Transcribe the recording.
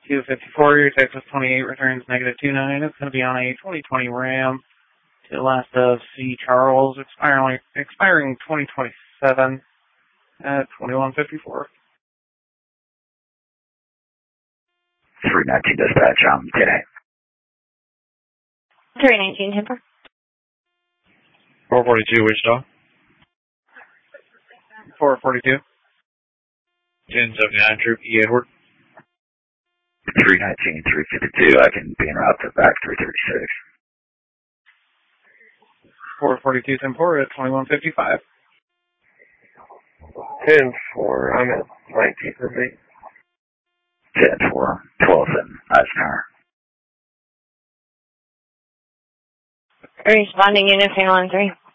254, your Texas 28 returns -29. It's going to be on a 2020 Ram to the last of C. Charles, expiring 2027 at 2154. 319 dispatch, today. 319 Timber. 442 Wichita. 442. 1079 Troop E. Edward. 319, 352, I can be en route to back 336. 442 Tempora at 2155. 10-4, I'm at 19th and 8. 10-4, 12-7, Eisenhower. Responding unit 313.